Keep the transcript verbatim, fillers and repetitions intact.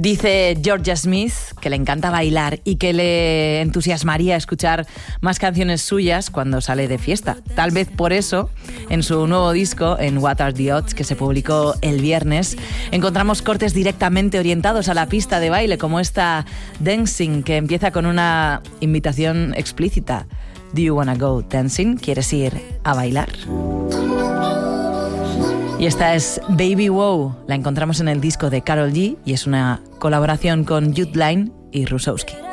Dice Georgia Smith que le encanta bailar y que le entusiasmaría escuchar más canciones suyas cuando sale de fiesta. Tal vez por eso, en su nuevo disco, en What Are the Odds, que se publicó el viernes, encontramos cortes directamente orientados a la pista de baile, como esta Dancing, que empieza con una invitación explícita. Do you wanna go dancing? ¿Quieres ir a bailar? Y esta es Baby Wow, la encontramos en el disco de Karol G y es una colaboración con Youthline y Rusowski.